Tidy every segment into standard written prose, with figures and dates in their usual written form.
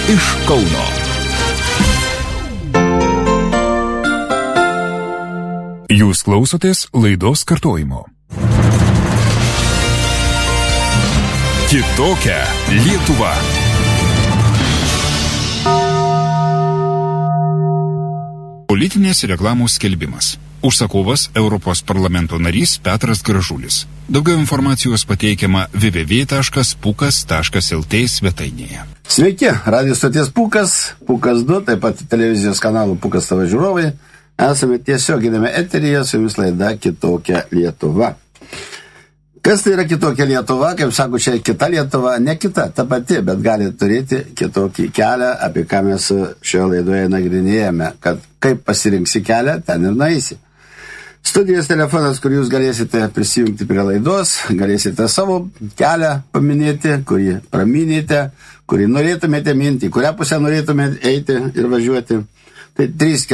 iš Kauno. Jūs klausotės laidos kartojimo. Kitokia Lietuva. Politinės reklamos skelbimas. Užsakovas Europos parlamento narys Petras Gražulis. Daugiau informacijos pateikiama www.pukas.lt svetainėje. Sveiki, radio stoties Pukas, Pukas 2, taip pat televizijos kanalų Pukas TV žiūrovai. Esame tiesioginėme eteryje, su jumis laida Kitokia Lietuva. Kas tai yra Kitokia Lietuva? Kaip sako, čia kita Lietuva, ne kita, ta pati, bet gali turėti kitokį kelią, apie ką mes šioje laidoje nagrinėjame, kad kaip pasirinksi kelią, ten ir nueisi. Studijos telefonas, kur jūs galėsite prisijungti prie laidos, galėsite savo kelią paminėti, kurį praminėte, kurį norėtumėte minti, kurią pusę norėtumėte eiti ir važiuoti. Tai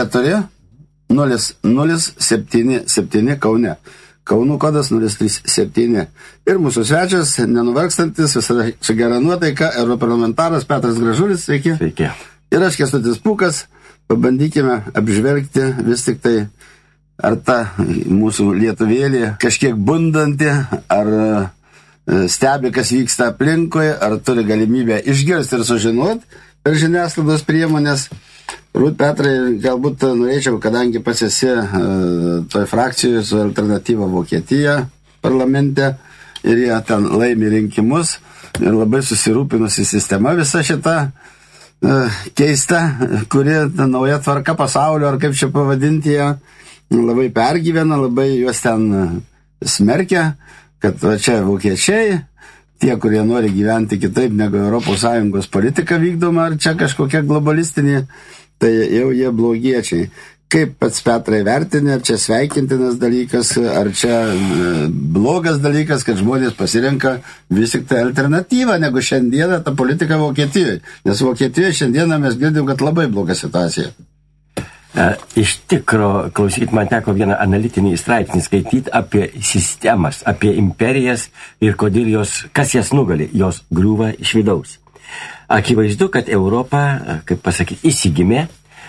34-007 Kaune. Kaunų kodas 037. Ir mūsų svečias, nenuvarkstantis, visada su gera nuotaika, europarlamentaras Petras Gražulis. Sveiki. Sveiki. Ir aš Kęstutis Pukas. Pabandykime apžvelgti vis tik tai, ar ta mūsų lietuvėlė kažkiek bundanti, ar stebi, kas vyksta aplinkui, ar turi galimybę išgirsti ir sužinoti per žiniasklaidos priemonės. Rūt, Petrai, galbūt norėčiau, kadangi pats esi toj frakcijoje su Alternatyva Vokietija parlamente ir jie ten laimi rinkimus ir labai susirūpinusi sistema visa šita keista, kuri nauja tvarka pasaulio, ar kaip čia pavadinti ją, labai pergyvena, labai juos ten smerkia, kad va čia vokiečiai, tie, kurie nori gyventi kitaip negu ES politika vykdoma, ar čia kažkokia globalistinė, tai jau jie blogiečiai. Kaip pats Petrai vertinė, ar čia sveikintinas dalykas, ar čia blogas dalykas, kad žmonės pasirenka vis tik tai alternatyvą, negu šiandieną ta politika Vokietijoje. Nes Vokietijoje šiandieną mes girdim, kad labai bloga situacija. Iš tikro, klausykit, man teko vieną analitinį straipsnį skaityti apie sistemas, apie imperijas ir kodėl jos, kas jas nugali, jos griūva iš vidaus. Akivaizdu, kad Europa, kaip pasakyti, įsigimė,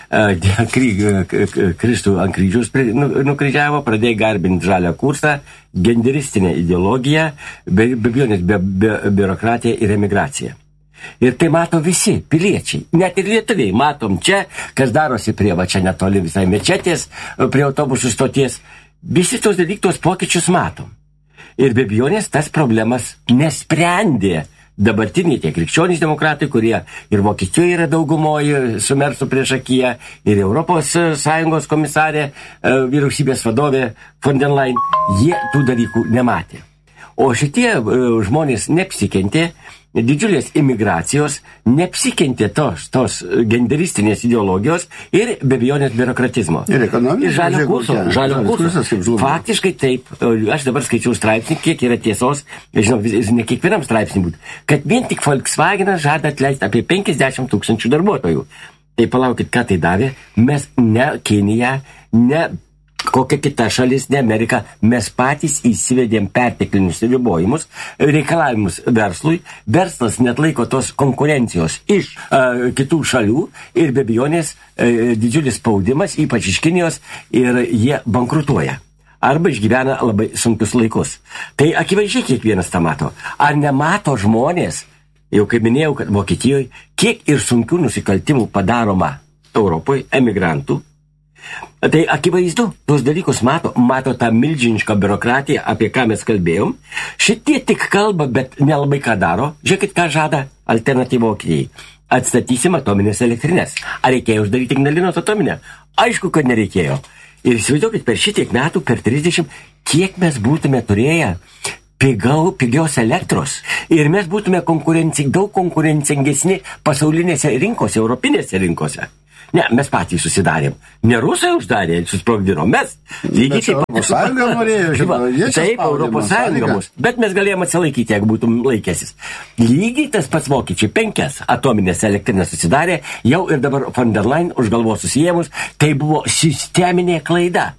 Kristų ant kryžiaus nukryžiavo, pradėjo garbinti žalią kursą, genderistinę ideologiją, be biurokratiją ir emigraciją. Ir tai mato visi piliečiai, net ir lietuviai. Matom čia, kas darosi prie, va čia netoli visai mečetės, prie autobusų stoties. Visi tos dalykus pokyčius matom. Ir be abejonės tas problemas nesprendė dabartiniai tie krikščionys demokratai, kurie ir Vokietijoje yra daugumoje su Mersu priešakyje, ir Europos Sąjungos komisarė, vyriausybės vadovė von der Leyen, jie tų dalykų nematė. O šitie žmonės neapsikentė didžiulės imigracijos, neapsikentė tos genderistinės ideologijos ir be abejonės biurokratizmo. Ir ekonomijos. Ir žalio kurso. Faktiškai taip, aš dabar skaičiau straipsnį, kiek yra tiesos, žinau, ne kiekvienam straipsnį būtų, kad vien tik Volkswagenas žada atleisti apie 50 000 darbuotojų. Tai palaukit, ką tai davė, mes ne Kinija, ne kokia kita šalis, ne Amerika, mes patys įsivedėm perteklinius ribojimus, reikalavimus verslui, verslas netlaiko tos konkurencijos iš kitų šalių ir be abejonės didžiulis spaudimas, ypač iš Kinijos, ir jie bankrutuoja. Arba išgyvena labai sunkius laikus. Tai akivaizdžiai kiekvienas tą mato. Ar nemato žmonės, jau kaip minėjau, kad Vokietijoje, kiek ir sunkių nusikaltimų padaroma Europoje, emigrantų. Tai akivaizdu, tuos dalykus mato tą milžinišką biurokratiją, apie ką mes kalbėjom. Šitie tik kalba, bet nelabai ką daro. Žiūrėkit, ką žada Alternatyva Vokietijai. Atstatysim atominės elektrinės. Ar reikėjo uždaryti Ignalinos atominę? Aišku, kad nereikėjo. Ir įsivaizduokit, per šitiek metų, per 30, kiek mes būtume turėję pigios elektros. Ir mes būtume daug konkurencingesni pasaulinėse rinkose, europinėse rinkose. Ne, mes patys susidarėm. Ne rusai uždarė, susprogdino. Mes lygiai taip. Europos Sąjunga norėjo, taip, Europos Sąjunga mus. Bet mes galėjome atsilaikyti, jeigu būtum laikęsis. Lygiai tas pats vokiečiai 5 atominės elektrinės susidarė, jau ir dabar von der Leyen už galvos susijėmus. Tai buvo sisteminė klaida.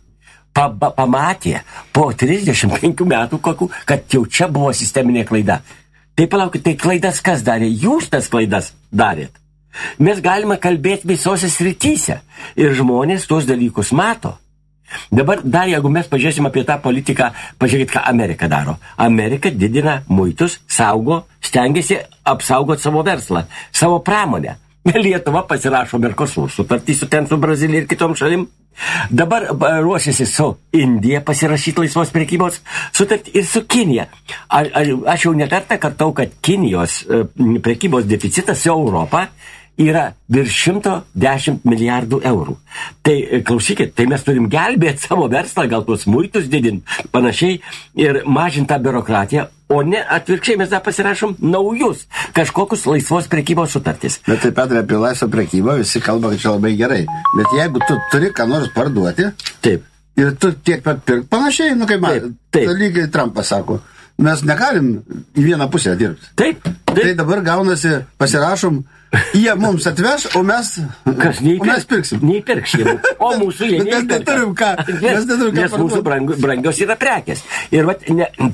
Pamatė po 35 metų, kad jau čia buvo sisteminė klaida. Tai palaukit, tai klaidas kas darė? Jūs tas klaidas darėt. Mes galime kalbėti visose srityse. Ir žmonės tuos dalykus mato. Dabar dar, jeigu mes pažiūrėsim apie tą politiką, pažiūrėkit, ką Amerika daro. Amerika didina muitus, saugo, stengiasi apsaugoti savo verslą, savo pramonę. Lietuva pasirašo Mercosur sutartį su Brazilija ir kitom šalim. Dabar ruošiasi su Indija pasirašyti laisvos prekybos sutartį ir su Kinija. Aš jau nekartą kartau, kad Kinijos prekybos deficitas su Europą yra virš 110 milijardų eurų. Tai klausykit, tai mes turim gelbėti savo verslą, gal tuos muitus didinti, panašiai, ir mažinti tą biurokratiją, o ne atvirkščiai mes dar pasirašom naujus kažkokius laisvos prekybos sutartys. Bet taip pat apie laisvą prekybą visi kalba, kad čia labai gerai. Bet jeigu tu turi ką nors parduoti, taip, ir tu tiek pat pirk panašiai, nu kaip man, lygiai Trumpas sako, mes negalim į vieną pusę dirbti. Taip. Tai dabar gaunasi, pasirašom, jie mums atveš, o mes pirksim. Neįpirksim. O mūsų jie neįpirka. Mes neturim ką. Nes mūsų brangios yra prekės. Ir vat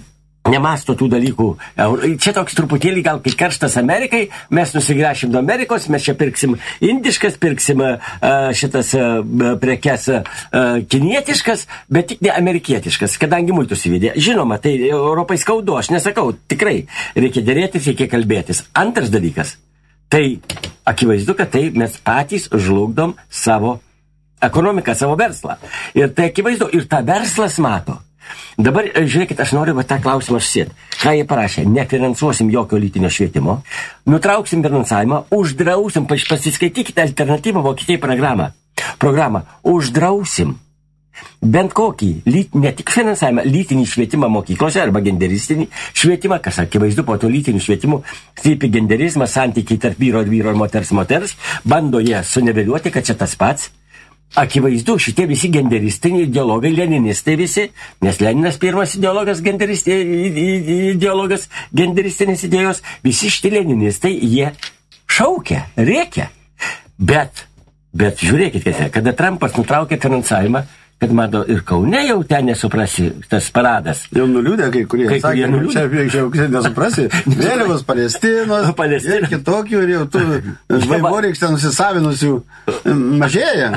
nemasto tų dalykų. Čia toks truputėlį gal kai karštas Amerikai, mes nusigręšim nuo Amerikos, mes čia pirksim indiškas, pirksim šitas prekes kinietiškas, bet tik ne amerikietiškas, kadangi muitus įvedė. Žinoma, tai Europai skaudu, aš nesakau, tikrai reikia dėrėtis, reikia kalbėtis. Antras dalykas, tai akivaizdu, kad tai mes patys žlugdom savo ekonomiką, savo verslą. Ir tai akivaizdu, ir tą verslas mato. Dabar, žiūrėkit, aš noriu tą klausimą išsėti. Ką jie parašė? Nefinansuosim jokio lytinio švietimo, nutrauksim finansavimą, uždrausim, pasiskaitykite alternatyvą Vokietijai programą, uždrausim bent kokį, ne tik finansavimą, lytinį švietimą mokyklose arba genderistinį švietimą, kas akivaizdu po to lytinių švietimų, slypi genderizmas, santykiai tarp vyro ir moters, bando jie suniveliuoti, kad čia tas pats. Akivaizdu, šitie visi genderistiniai ideologai, leninistai visi, nes Leninas pirmas ideologas, genderistinės idėjos, visi šitie leninistai, jie šaukia, rėkia. Bet žiūrėkit, kada Trumpas nutraukė finansavimą, kad mato ir Kaune jau ten nesuprasi tas paradas. Jau nuliūdė kai kurie. Sakė, čia nesuprasi. Vėliavos Palestinos ir kitokių, ir jau tų žvaivorykštę nusisavinusių mažėja.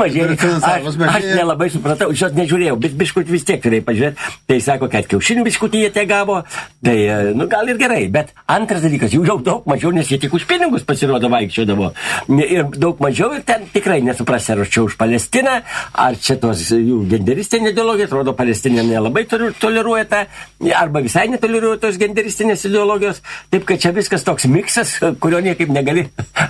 Aš nelabai supratau, šios nežiūrėjau, bet biškutį vis tiek turėjai pažiūrėti. Tai sako, kad kiaušinių biškutį jie te gavo, tai gal ir gerai. Bet antras dalykas, jų jau daug mažiau, nes jie tik už pinigus pasirodo vaikščiodavo. Ir daug mažiau, ir ten tikrai nesuprasi, ar čia už Palestiną, ar čia tos jų genderistinė ideologija, atrodo, Palestinė nelabai toleruoja tą, arba visai netoleruoja tos genderistinės ideologijos, taip kad čia viskas toks miksas, kurio niekaip negali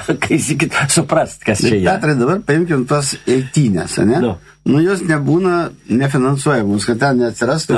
suprast, kas čia yra. Petrai, dabar paimkim tos eitynės, ne? Nu, jos nebūna nefinansuojamus, kad ten neatsirastų,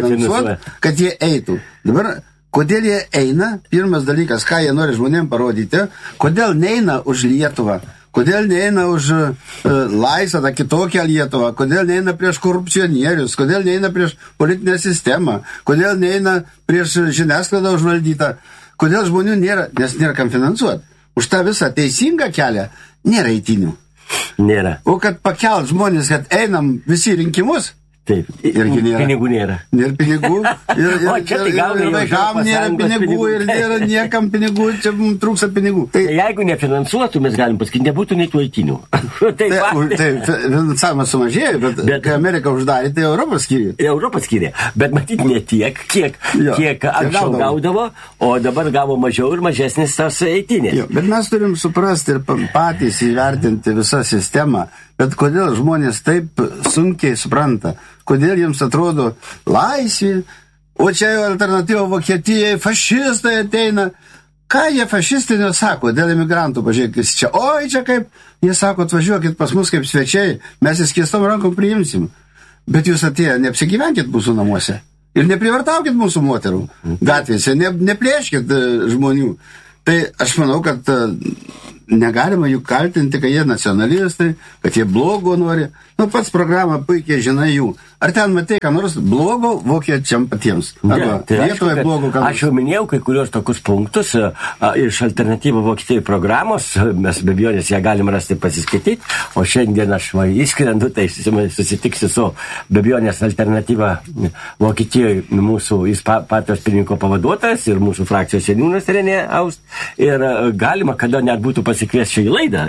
kad jie eitų. Dabar, kodėl jie eina? Pirmas dalykas, ką jie nori žmonėm parodyti, kodėl neina už Lietuvą? Kodėl neina už laisvą, tą kitokią Lietuvą, kodėl neina prieš korupcionierius, kodėl neina prieš politinę sistemą, kodėl neina prieš žiniasklaidą užvaldytą, kodėl žmonių nėra, nes nėra kam finansuoti. Už tą visą teisingą kelią nėra eitynių. Nėra. O kad pakelt žmonės, kad einam visi rinkimus, taip, irgi nėra. Pinigų nėra. Nėra pinigų, ir vaikam nėra pinigų, ir nėra niekam pinigų, čia mums trūksta pinigų. Tai jeigu nefinansuotų, mes galim pasakyti, nebūtų nei tų eitinių. Tai finansavimas sumažėjo, bet kai Amerika uždarė, tai Europą skyrė. Europą skyrė, bet matyti ne tiek, kiek anksčiau gaudavo, o dabar gavo mažiau ir mažesnis tas eitinės. Bet mes turim suprasti ir patys įvertinti visą sistemą. Bet kodėl žmonės taip sunkiai supranta? Kodėl jiems atrodo laisvė? O čia jau alternatyva Vokietijai, fašistai ateina. Ką jie fašistinio sako dėl imigrantų? Pažiūrėkit čia. Oi, čia kaip. Jie sako, atvažiuokit pas mus kaip svečiai, mes įskiestom rankom priimsim. Bet jūs atėję, neapsigyvenkit mūsų namuose. Ir neprivartaukit mūsų moterų gatvėse, neplėškit žmonių. Tai aš manau, kad negalima jų kaltinti, kad jie nacionalistai, kad jie blogo nori. pats programą puikiai žinai jų. Ar ten matai, ką nors blogo vokiečiam patiems? Arba Lietuvai blogo, ką nors? Aš jau minėjau kai kurios tokius punktus iš alternatyvų Vokietijai programos, mes be abejonės ją galim rasti pasiskaityti, o šiandien aš įskrendu, tai susitiksiu su be abejonės alternatyva Vokietijoje mūsų partijos pirmininko pavaduotojas ir mūsų frakcijos seniūnas Renė Aust. Ir galima, kada net būtų pasikviesti į laidą,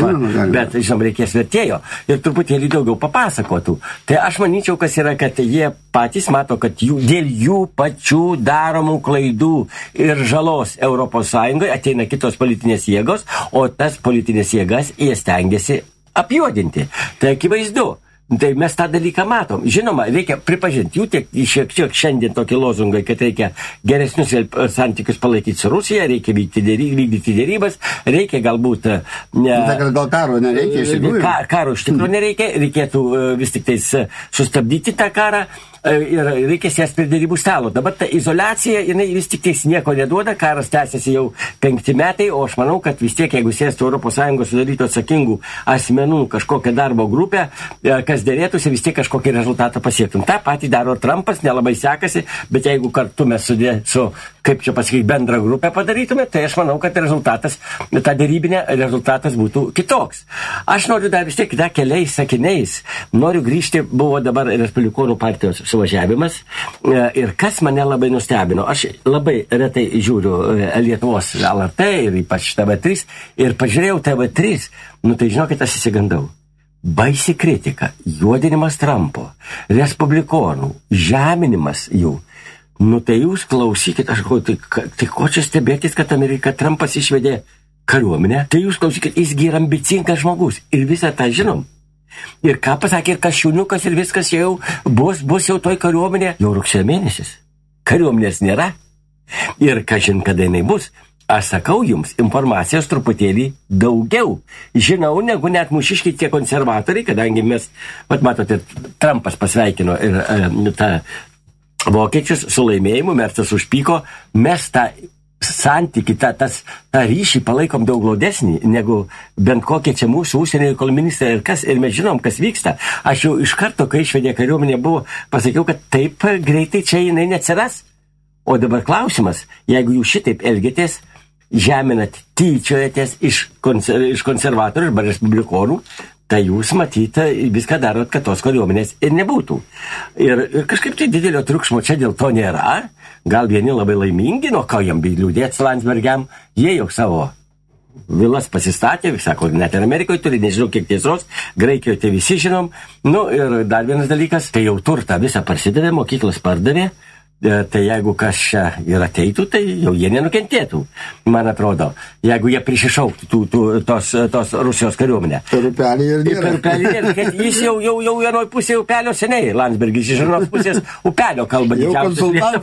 bet, žinom, reikės vertėjo ir truputėlį daugiau papasakotų. Tai aš manyčiau, kas yra, kad jie patys mato, kad dėl jų pačių daromų klaidų ir žalos ES ateina kitos politinės jėgos, o tas politinės jėgas jie stengiasi apjuodinti. Tai akivaizdu. Tai mes tą dalyką matom. Žinoma, reikia pripažinti, jų šiek tiek šiandien tokie lozungai, kad reikia geresnius santykius palaikyti su Rusija, reikia vykdyti dėrybas, reikia galbūt... Gal karo nereikia iš tikrųjų? Karo iš tikrųjų nereikia, reikėtų vis tik tais sustabdyti tą karą ir reikia sėsti prie dėrybų stalo. Dabar ta izoliacija, jinai vis tik tais nieko neduoda, karas tęsiasi jau 5 metai, o aš manau, kad vis tiek, jeigu sėstų ES sudarytų atsakingų asmenų kažkokią darbo grupę, kas dėrėtųsi, vis tiek kažkokį rezultatą pasiektum. Ta patį daro Trumpas, nelabai sekasi, bet jeigu kartu mes su kaip čia pasakyti, bendrą grupę padarytume, tai aš manau, kad rezultatas, ta dėrybinė rezultatas būtų kitoks. Aš noriu dar vis tiek keliais sakiniais, noriu grįžti, buvo dabar Respublikonų partijos suvažiavimas ir kas mane labai nustebino. Aš labai retai žiūriu Lietuvos LRT ir ypač TV3 ir pažiūrėjau TV3, tai žinokit, aš įsigandau. Baisi kritika, juodinimas Trumpo, respublikonų, žeminimas jų. Tai jūs klausykit, aš galvoju, tai ko čia stebėkit, kad Trumpas išvedė kariuomenę? Tai jūs klausykit, jisgi yra ambicingas žmogus ir visą tą žinom. Ir ką pasakė, ir Kasčiūniukas, ir viskas jau bus jau toj kariuomenė. Jau rugsėjo mėnesis. Kariuomenės nėra. Ir kažin kada jinai bus. Aš sakau jums, informacijos truputėlį daugiau žinau, negu net mūšiškiai tie konservatoriai, kadangi mes, matote, Trumpas pasveikino ir tą vokiečius su laimėjimu, Mercas užpyko, mes tą santykį, tą ryšį palaikom daug glaudesnį, negu bent kokie čia mūsų užsienio reikalų ministrai ir mes žinom, kas vyksta. Aš jau iš karto, kai išvedė kariuomenė, pasakiau, kad taip greitai čia jinai neatsiras. O dabar klausimas, jeigu jūs šitaip elgėtės, žeminat, tyčiojatės iš konservatorių arba respublikonų, tai jūs matyta viską darot, kad tos kariuomenės ir nebūtų. Ir kažkaip tai didelio triukšmo čia dėl to nėra. Gal vieni labai laimingi, nuo ko jam liūdėt Landsbergiam, jie jau savo vilas pasistatė, sako, net ir Amerikoje turi, nežinau kiek tiesos, Graikijoje tai visi žinom. Ir dar vienas dalykas, tai jau turtą visą parsidavė, mokyklas pardavė. Tai jeigu kas čia ir ateitų, tai jau jie nenukentėtų, man atrodo. Jeigu jie prisišauktų tos Rusijos kariuomenę. Per upelį ir nėra. Jis jau vienoj pusėje upelio seniai, Landsbergis iš vienos pusės upelio kalba. Jau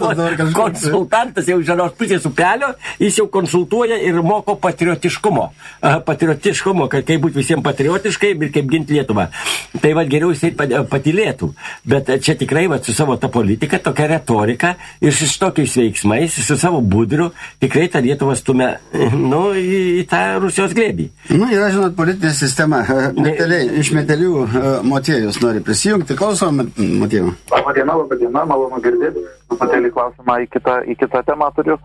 konsultantas jau iš vienos pusės upelio, jis jau konsultuoja ir moko patriotiškumo. Patriotiškumo, kaip būti visiems patriotiškai ir kaip ginti Lietuvą. Tai geriau jisai patylėtų. Bet čia tikrai su savo ta politika, tokia retorika, ir su tokiais veiksmais, su savo budriu, tikrai tą Lietuvą stumia į tą Rusijos glėbį. Yra, žinot, politinė sistema. Iš Metelių Motiejus nori prisijungti. Klausom, Motiejų. Labą dieną, malonu girdėti. Truputėlį klausimą į kitą temą turiu.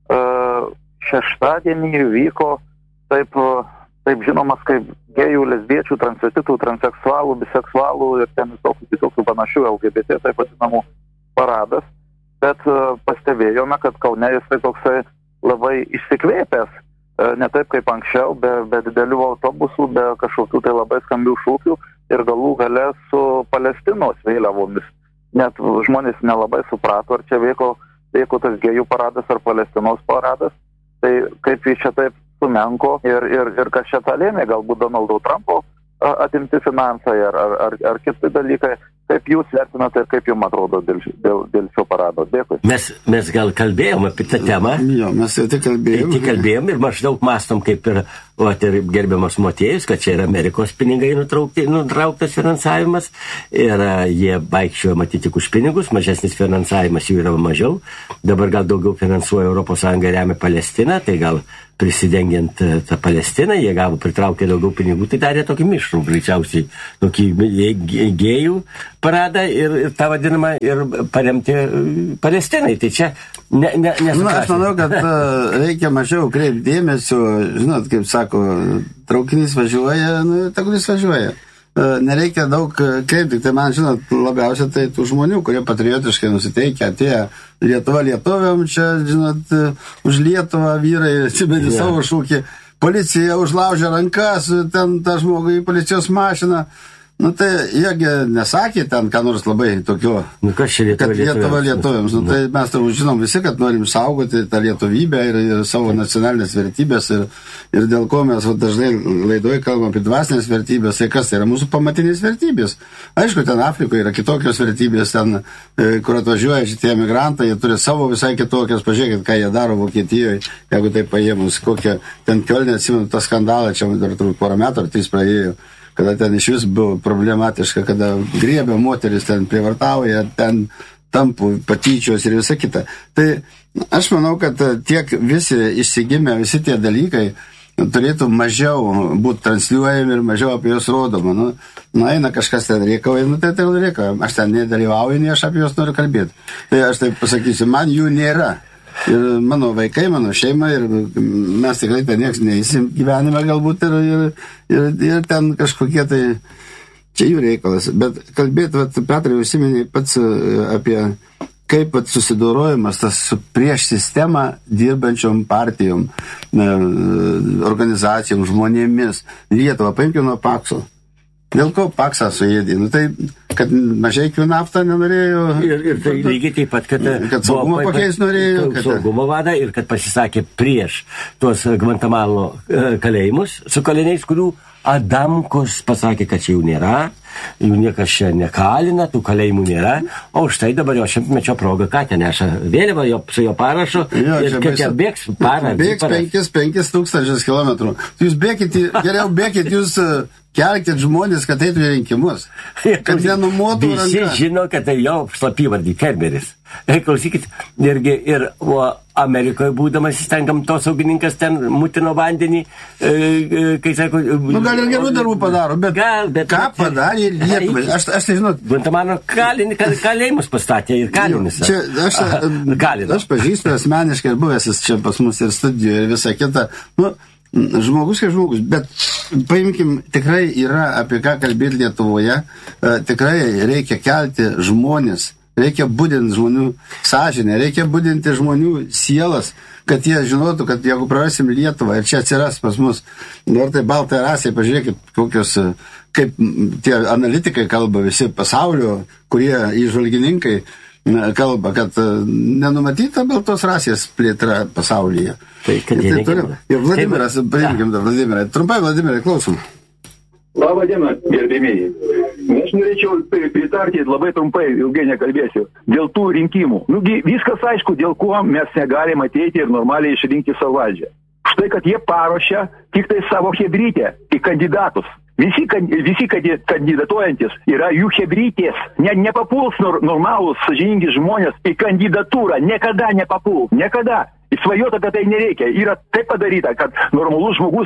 Šeštadienį vyko taip žinomas kaip gėjų, lesbiečių, transvestitų, transseksualų, biseksualų ir ten visokių panašių LGBT, taip vadinamų paradas. Bet pastebėjome, kad Kaune jis tai toksai labai išsikvėpęs, ne taip kaip anksčiau, be didelių autobusų, be kažkokių tai labai skambių šūkių ir galų gale su Palestinos vėliavomis. Net žmonės nelabai suprato, ar čia vyko tas gėjų paradas ar Palestinos paradas. Tai kaip jis čia taip sumenko ir kas čia tą lėmė, galbūt Donaldo Trumpo atimti finansai ar kiti dalykai. Kaip jūs vertinate ir kaip jums atrodo dėl šio parado? Dėkui. Mes gal kalbėjom apie tą temą. Jo, mes jau tik kalbėjom ir maždaug mastom kaip ir gerbiamas Motiejus, kad čia yra Amerikos pinigai nutrauktas finansavimas ir jie vaikščiojo matyti tik už pinigus, mažesnis finansavimas jų yra mažiau. Dabar gal daugiau finansuoja ES remia Palestiną, tai gal prisidengiant tą Palestiną, jie pritraukė daugiau pinigų, tai darė tokį mišrų, greičiausiai, tokį gėjų paradą ir tą vadinamą ir paremti Palestinai. Tai čia aš manau, kad reikia mažiau kreipti dėmesio, žinot, kaip sako, traukinys važiuoja, tegul jis važiuoja. Nereikia daug kreipti, tai man, žinot, labiausia tai tų žmonių, kurie patriotiškai nusiteikia, atėjo Lietuva lietuviam, čia, žinot, už Lietuvą vyrai atsibėdė savo šūkį, policija užlaužė rankas, ten tą žmogų į policijos mašiną. Tai jiegi nesakė ten, ką nors labai tokio, kad Lietuva lietuviams. Tai mes turbūt žinom visi, kad norim saugoti tą lietuvybę ir savo nacionalinės vertybės ir dėl ko mes dažnai laidoje kalbam apie dvasinės vertybės, tai kas tai yra mūsų pamatinės vertybės. Aišku, ten Afrikoje yra kitokios vertybės, ten, kur atvažiuoja šitie emigrantai, jie turi savo visai kitokias, pažiūrėkit, ką jie daro Vokietijoje, jeigu tai paėmus, kokią ten Kiolne, atsimenu tą skandalą, čia dar turbūt porą metų ar 3 praėjo, kada ten iš vis buvo problematiška, kada griebė moteris, ten prievartauja, ten tampų patyčios ir visa kita. Tai aš manau, kad tiek visi išsigimę, visi tie dalykai turėtų mažiau būti transliuojami ir mažiau apie juos rodoma. Eina kažkas ten reikauja, tai reikauja. Aš ten nedalyvauju, nei aš apie juos noriu kalbėti. Tai aš taip pasakysiu, man jų nėra. Ir mano vaikai, mano šeima, ir mes tikrai ten nieks neįsim gyvenime galbūt ir ten kažkokie tai čia jų reikalas. Bet kalbėti, Petrai, užsiminė pats apie kaip susidorojimas tas prieš sistemą dirbančiom partijom, organizacijom, žmonėmis. Lietuvą, paimkime nuo Pakso. Dėl ko Paksą suėdė? Tai, kad Mažeikių naftą nenorėjo. Ir tai lygiai taip pat, kad saugumo pakeis norėjo. Saugumo vadą ir kad pasisakė prieš tuos Gvantamalo kalėjimus su kaliniais, kurių Adamkus pasakė, kad čia jų nėra, jų niekas čia nekalina, tų kalėjimų nėra, o štai dabar jo 100-mečio proga, ką ten neša vėliavą su jo parašu ir kad jie bėgs parą. Bėgs 5,000 kilometrų. Jūs bėkit, geriau bėkit, jūs kelkit žmonės, kad eitų į rinkimus. Kad nenumotų ranką. Visi žino, kad tai jo slapyvardį fermeris. Klausykit, ir Amerikoje būdamas jis ten gamtosaugininkas, ten mutino vandenį, kai sako... gal ir gerų darbų padaro, bet ką padarė Lietuvai? Aš tai žinau... Gvantamalo kalėjimus pastatė ir kalinius. Aš pažįstu asmeniškai ir buvęs čia pas mus ir studijoje ir visą kitą. Žmogus kaip žmogus, bet paimkim, tikrai yra apie ką kalbėti Lietuvoje, tikrai reikia kelti žmonės, reikia budinti žmonių sąžinę, reikia budinti žmonių sielas, kad jie žinotų, kad jeigu prarasim Lietuvą ir čia atsiras pas mus, ar tai baltai rasai, pažiūrėkit, kokios, kaip tie analitikai kalba visi pasaulio, kurie įžvalgininkai kalba, kad nenumatyta baltos rasės plėtra pasaulyje. Tai kad jie negimė. Ir Vladimiras, paimkim dar Vladimirą. Trumpai, Vladimirai, klausom. Labą dieną, gerbėmėjai. Aš norėčiau pritarti labai trumpai, ilgai nekalbėsiu, dėl tų rinkimų. Viskas aišku, dėl ko mes negalim ateiti ir normaliai išrinkti savo valdžią. Štai, kad jie paruošia tik tai savo hebrytę į kandidatus. Visi kandidatuojantis yra jų hebrytės. Nepapuls normalūs, sąžiningi žmonės į kandidatūrą. Niekada nepapuls. Niekada. Svajota, kad tai nereikia. Yra taip padaryta, kad normalus žmogus...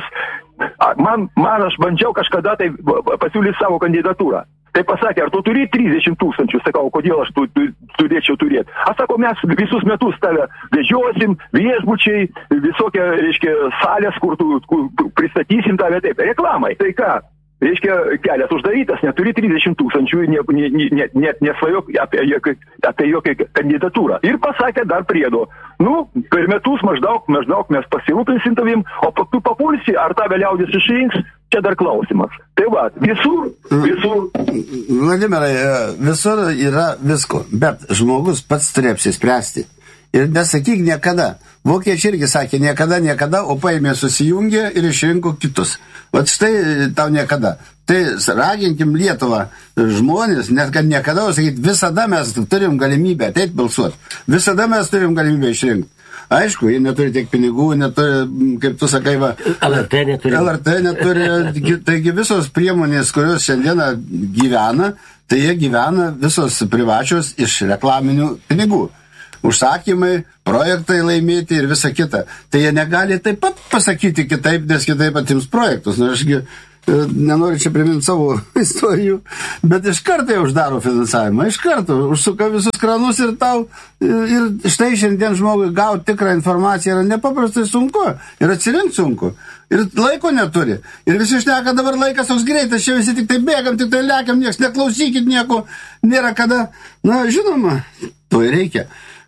Aš bandžiau kažkada tai pasiūlyti savo kandidatūrą. Tai pasakė, ar tu turi 30 000? Sakau, kodėl aš turėčiau turėti? Aš sako, mes visus metus tave vežiosim, viešbučiai, visokie, reiškia, salės, kur pristatysim tave taip. Reklamai. Tai ką? Reiškia, kelias uždarytas, neturi 30 000, net nesvajok apie jokią kandidatūrą. Ir pasakė dar priedo. Per metus maždaug mes pasirūpinsim tavim, o tu papulsi, ar tave liaudis išrinks, čia dar klausimas. Tai va, visur. Vladimirai, visur yra visko, bet žmogus pats turi apsispręsti. Ir nesakyk niekada. Vokiečiai irgi sakė niekada, o paėmė susijungė ir išrinko kitus. Vat štai tau niekada. Tai raginkim Lietuvą žmonės, net kad niekada, o sakyti, visada mes turim galimybę ateiti balsuoti. Visada mes turim galimybę išrinkti. Aišku, jie neturi tiek pinigų, neturi, kaip tu sakai, LRT neturi. Taigi visos priemonės, kurios šiandieną gyvena, tai jie gyvena visos privačios iš reklaminių pinigų. užsakymai, projektai laimėti ir visa kita. Tai jie negali taip pat pasakyti kitaip, nes kitaip atims projektus. Na, ašgi nenoriu čia priminti savo istorijų, bet iš karto jau uždaro finansavimą, iš karto užsuka visus kranus ir tau, ir štai šiandien žmogui gauti tikrą informaciją yra nepaprastai sunku, ir atsirinkti sunku, ir laiko neturi. Ir visi šneka, dabar laikas toks greitas, čia visi tik tai bėgam, tik tai lekiam, nieks neklausykit nieko, nėra kada. Na, žinoma, to ir reikia.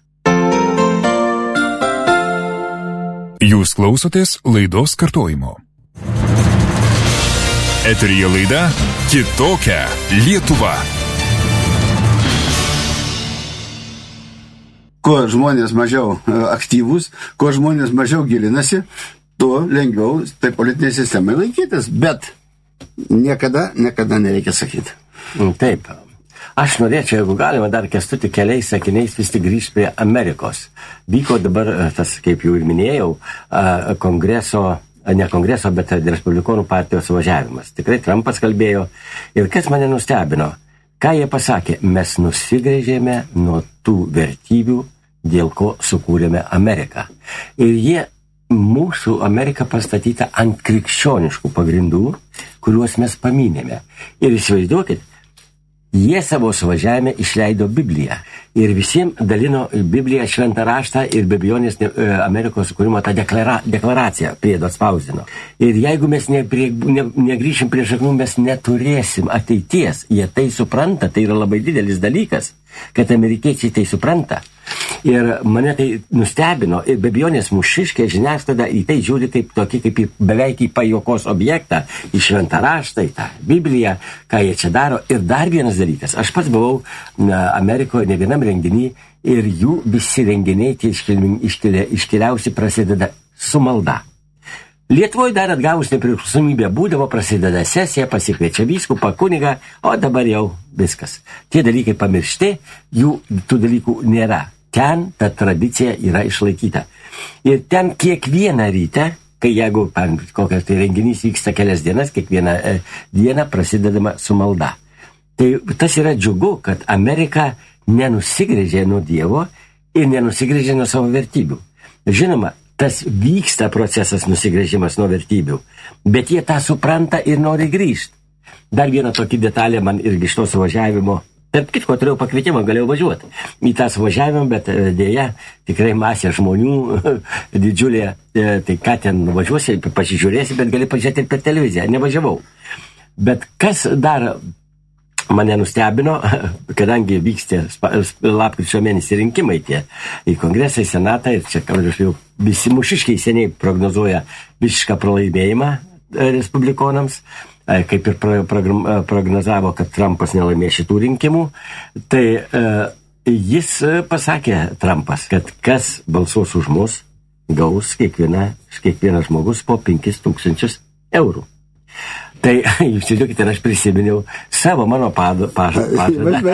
Jūs klausotės laidos kartojimo. Eteryje laida Kitokia Lietuva. Kuo žmonės mažiau aktyvūs, kuo žmonės mažiau gilinasi, tuo lengviau tai politinė sistemai laikytis. Bet niekada nereikia sakyti. Taip. Aš norėčiau, jeigu galima, dar Kęstutį keliais sakiniais vis tik grįžti prie Amerikos. Vyko dabar tas, kaip jau ir minėjau, ne kongreso, bet Respublikonų partijos suvažiavimas. Tikrai Trumpas kalbėjo. Ir kas mane nustebino, ką jie pasakė, mes nusigręžėme nuo tų vertybių, dėl ko sukūrėme Ameriką. Ir jie mūsų Ameriką pastatyta ant krikščioniškų pagrindų, kuriuos mes paminėme. Ir įsivaizduokit, jie savo suvažiavime išleido Bibliją ir visiems dalino Bibliją, šventą raštą ir be abejonės Amerikos sukūrimo tą deklaraciją priedo spausdino. Ir jeigu mes negrįšim prie šaknų, mes neturėsim ateities. Jie tai supranta, tai yra labai didelis dalykas, kad amerikiečiai tai supranta. Ir mane tai nustebino ir be abejonės mūšiškė žiniasklaida į tai žiūri kaip tokį, kaip beveik į pajuokos objektą, į šventą raštą, į tą Bibliją, ką jie čia daro. Ir dar vienas dalykas, aš pats buvau Amerikoje ne vienam renginį ir jų visi renginiai tie iškiliausi prasideda su malda. Lietuvoje dar atgavus nepriklausomybę būdavo, prasideda sesija, pasikviečia vyskupą, kunigą, o dabar jau viskas. Tie dalykai pamiršti, tų dalykų nėra. Ten ta tradicija yra išlaikyta. Ir ten kiekvieną rytą, kai jeigu kokias tai renginys vyksta kelias dienas, kiekvieną dieną prasidedama su malda. Tai tas yra džiugu, kad Amerika nenusigrėžė nuo Dievo ir nenusigrėžė nuo savo vertybių. Žinoma, tas vyksta procesas nusigrėžimas nuo vertybių, bet jie tą supranta ir nori grįžti. Dar viena tokia detalė man irgi iš to suvažiavimo. Tarp kitko, turėjau pakvietimą, galėjau važiuoti į tą suvažiavimą, bet dėja, tikrai masė žmonių, didžiulė, tai ką ten nuvažiuosi, pasižiūrėsi, bet gali pažiūrėti ir per televiziją, nevažiavau. Bet kas dar mane nustebino, kadangi vyksta lapkričio mėnesį rinkimai tie į kongresą, į senatą, ir čia jau visi mūšiškiai seniai prognozuoja visišką pralaimėjimą respublikonams, kaip ir prognozavo, kad Trumpas nelaimės šitų rinkimų, tai jis pasakė, Trumpas, kad kas balsuos už mus, gaus kiekvienas žmogus po 5,000 eurų. Tai, jūs žiūrėkite, aš prisiminiau mano pažadą.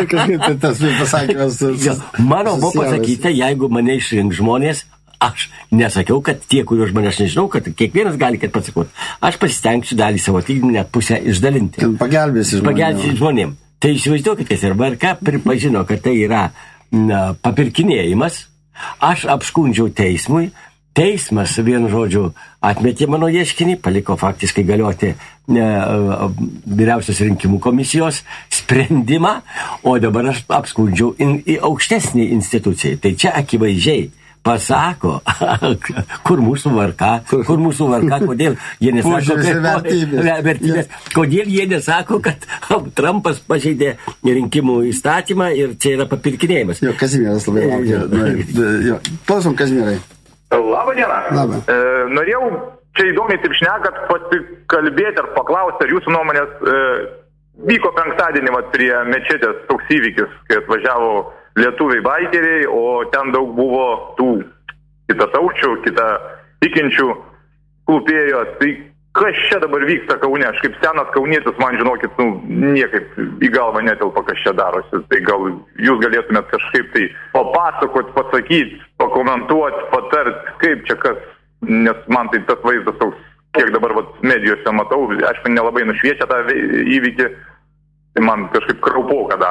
Mano buvo pasakyta, jeigu mane išrink žmonės, aš nesakiau, kad tie, kuriuos aš nežinau, kad kiekvienas gali, kad pasakot. Aš pasistengsiu dalį savo atlyginimą net pusę išdalinti. Pagelbėsi žmonėm. Tai įsivaizduokit, kas ir VRK pripažino, kad tai yra papirkinėjimas. Aš apskundžiau teismui. Teismas, vienu žodžiu, atmetė mano ieškinį, paliko faktiškai galioti vyriausios rinkimų komisijos sprendimą, o dabar aš apskundžiau į aukštesnį instituciją. Tai čia akivaizdžiai pasako, kur mūsų varka, kodėl jie nesako, vertybės, kodėl jie nesako, kad Trumpas pažeidė rinkimų įstatymą ir čia yra papirkinėjimas. Jo, Kazimieras labai laukia. Klausom, Kazimierai. Labą dieną. Labą. Norėjau čia įdomiai taip šnekat pasikalbėti ar paklausti, ar jūsų nuomonės vyko penktadienį prie mečetės toks įvykis, kai atvažiavo lietuviai baikeriai, o ten daug buvo tų kitataučių, tikinčių klūpėjo. Tai kas čia dabar vyksta Kaune? Aš kaip senas kaunietis, man žinokit, niekaip į galvą netelpa, kas čia darosi. Tai gal jūs galėtumėt kažkaip tai papasakot, pasakyti, pakomentuoti, patart, kaip čia kas, nes man tai tas vaizdas toks, kiek dabar medijose matau, aišku, nelabai nušviečia tą įvykį, tai man kažkaip kraupoka darosi.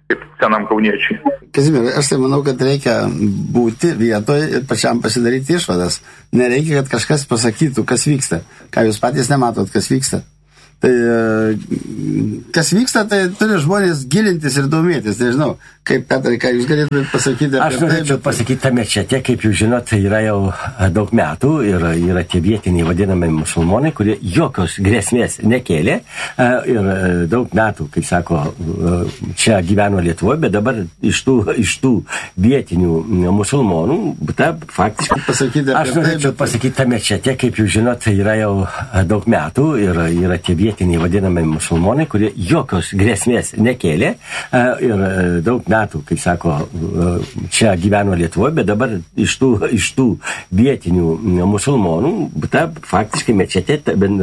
kaip senam kauniečiui. Kazimierai, aš tai manau, kad reikia būti vietoje ir pačiam pasidaryti išvadas. Nereikia, kad kažkas pasakytų, kas vyksta. Ką jūs patys nematot, kas vyksta. Tai kas vyksta, tai turi žmonės gilintis ir domėtis. Tai žinau, kaip Petrai, ką jūs galėtumėte pasakyti apie tai? Aš norėčiau pasakyti, ta mečetė, kaip jūs žinot, tai yra jau daug metų ir yra tie vietiniai vadinami musulmonai, kurie jokios grėsmės nekėlė ir daug metų, kaip sako, čia gyveno Lietuvoje, bet dabar iš tų vietinių musulmonų, faktiškai pasakyti apie aš norėčiau pasakyti, ta mečetė, kaip jūs žinot, tai yra jau daug metų ir yra tie vietiniai vadinami musulmonai, kurie jokios grėsmės nekėlė ir daug metų, kaip sako, čia gyveno Lietuvoje, bet dabar iš tų vietinių musulmonų, faktiškai mečetė